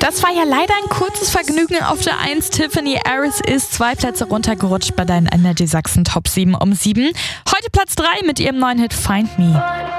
Das war ja leider ein kurzes Vergnügen auf der 1. Tiffany Harris ist 2 Plätze runtergerutscht bei deinen Energy Sachsen Top 7 um 7. Heute Platz 3 mit ihrem neuen Hit Find Me.